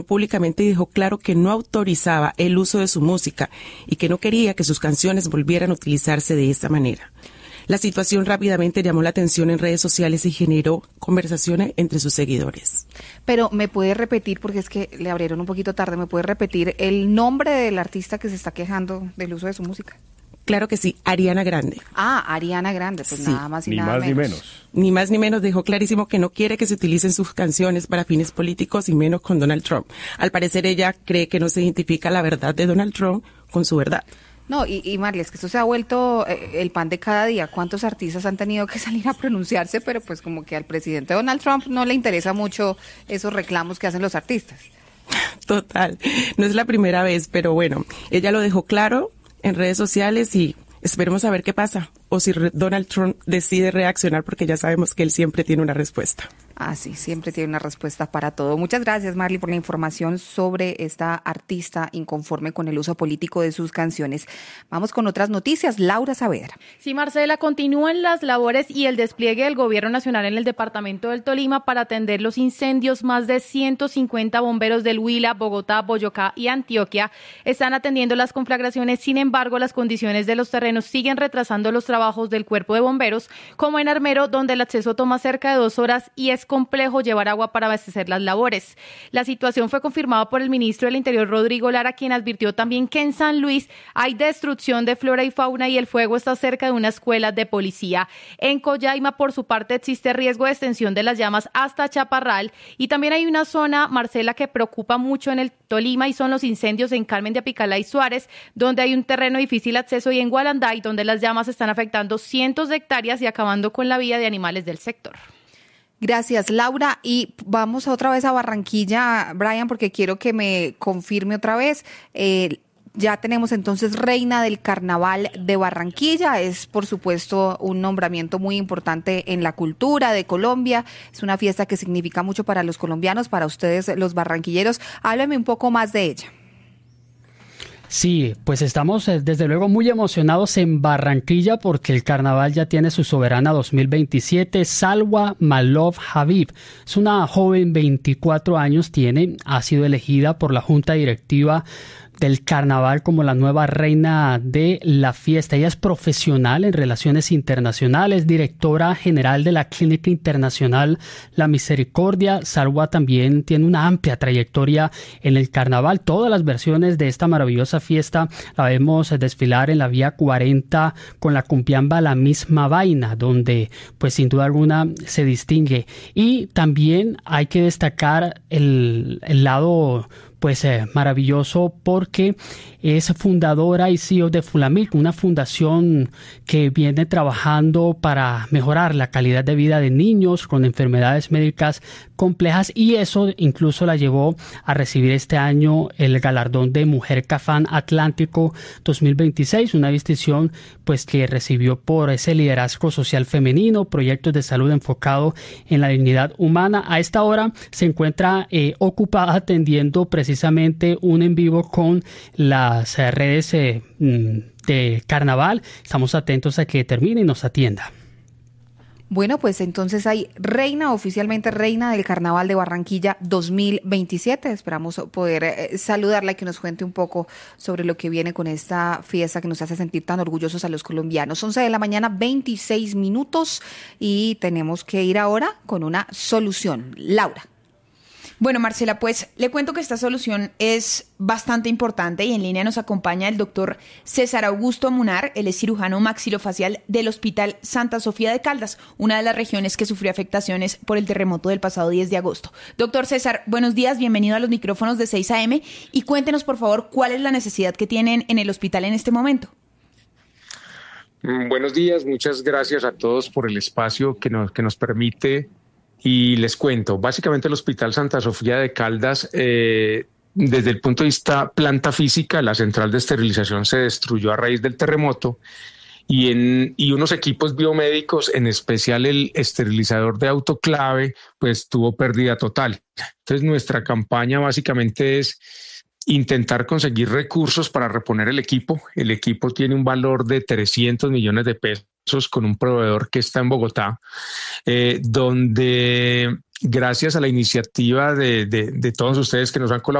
públicamente y dejó claro que no autorizaba el uso de su música y que no quería que sus canciones volvieran a utilizarse de esta manera. La situación rápidamente llamó la atención en redes sociales y generó conversaciones entre sus seguidores. Pero me puede repetir, porque es que le abrieron un poquito tarde, ¿me puede repetir el nombre del artista que se está quejando del uso de su música? Claro que sí, Ariana Grande. Ah, Ariana Grande, pues sí. Nada más y nada menos. Ni más ni menos. Ni más ni menos, dejó clarísimo que no quiere que se utilicen sus canciones para fines políticos y menos con Donald Trump. Al parecer ella cree que no se identifica la verdad de Donald Trump con su verdad. No, y Marley, es que esto se ha vuelto el pan de cada día. ¿Cuántos artistas han tenido que salir a pronunciarse? Pero pues como que al presidente Donald Trump no le interesa mucho esos reclamos que hacen los artistas. Total, no es la primera vez, pero bueno, ella lo dejó claro en redes sociales y esperemos a ver qué pasa. O si Donald Trump decide reaccionar, porque ya sabemos que él siempre tiene una respuesta. Ah, sí, siempre tiene una respuesta para todo. Muchas gracias, Marley, por la información sobre esta artista inconforme con el uso político de sus canciones. Vamos con otras noticias. Laura Saavedra. Sí, Marcela, continúan las labores y el despliegue del Gobierno Nacional en el departamento del Tolima para atender los incendios. Más de 150 bomberos del Huila, Bogotá, Boyacá y Antioquia están atendiendo las conflagraciones. Sin embargo, las condiciones de los terrenos siguen retrasando los trabajos del Cuerpo de Bomberos, como en Armero, donde el acceso toma cerca de 2 horas y es complejo llevar agua para abastecer las labores. La situación fue confirmada por el ministro del Interior, Rodrigo Lara, quien advirtió también que en San Luis hay destrucción de flora y fauna y el fuego está cerca de una escuela de policía. En Collaima, por su parte, existe riesgo de extensión de las llamas hasta Chaparral y también hay una zona, Marcela, que preocupa mucho en el Tolima y son los incendios en Carmen de Apicalá y Suárez, donde hay un terreno de difícil acceso, y en Gualanday, donde las llamas están afectando cientos de hectáreas y acabando con la vida de animales del sector. Gracias, Laura. Y vamos otra vez a Barranquilla, Brian, porque quiero que me confirme otra vez. Ya tenemos entonces Reina del Carnaval de Barranquilla. Es, por supuesto, un nombramiento muy importante en la cultura de Colombia. Es una fiesta que significa mucho para los colombianos, para ustedes, los barranquilleros. Háblame un poco más de ella. Sí, pues estamos desde luego muy emocionados en Barranquilla porque el carnaval ya tiene su soberana 2027, Salwa Malov Habib. Es una joven, 24 años tiene, ha sido elegida por la Junta Directiva del carnaval como la nueva reina de la fiesta. Ella es profesional en relaciones internacionales, directora general de la Clínica Internacional La Misericordia. Salwa también tiene una amplia trayectoria en el carnaval. Todas las versiones de esta maravillosa fiesta la vemos desfilar en la Vía 40 con la cumbiamba La Misma Vaina, donde pues sin duda alguna se distingue. Y también hay que destacar el lado pues maravilloso, porque es fundadora y CEO de Fulamil, una fundación que viene trabajando para mejorar la calidad de vida de niños con enfermedades médicas complejas, y eso incluso la llevó a recibir este año el galardón de Mujer Cafán Atlántico 2026, una distinción pues que recibió por ese liderazgo social femenino, proyectos de salud enfocado en la dignidad humana. A esta hora se encuentra ocupada atendiendo precisamente un en vivo con las redes de carnaval. Estamos atentos a que termine y nos atienda. Bueno, pues entonces hay oficialmente reina del Carnaval de Barranquilla 2027. Esperamos poder saludarla y que nos cuente un poco sobre lo que viene con esta fiesta que nos hace sentir tan orgullosos a los colombianos. 11 de la mañana, 26 minutos, y tenemos que ir ahora con una solución. Laura. Bueno, Marcela, pues le cuento que esta solución es bastante importante y en línea nos acompaña el doctor César Augusto Munar. Él es cirujano maxilofacial del Hospital Santa Sofía de Caldas, una de las regiones que sufrió afectaciones por el terremoto del pasado 10 de agosto. Doctor César, buenos días, bienvenido a los micrófonos de 6 AM y cuéntenos, por favor, cuál es la necesidad que tienen en el hospital en este momento. Buenos días, muchas gracias a todos por el espacio que nos permite. Y les cuento, básicamente el Hospital Santa Sofía de Caldas, desde el punto de vista planta física, la central de esterilización se destruyó a raíz del terremoto y unos equipos biomédicos, en especial el esterilizador de autoclave, pues tuvo pérdida total. Entonces nuestra campaña básicamente es intentar conseguir recursos para reponer el equipo. El equipo tiene un valor de 300 millones de pesos con un proveedor que está en Bogotá, donde gracias a la iniciativa de todos ustedes que nos han colaborado,